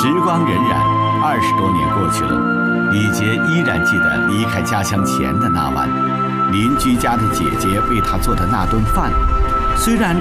时光荏苒，20多年过去了，李杰依然记得离开家乡前的那晚，邻居家的姐姐为他做的那顿饭，虽然